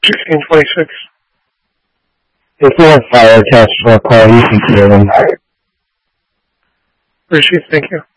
1626. If you want fire attached to our call, you can clear them. Appreciate it. Thank you.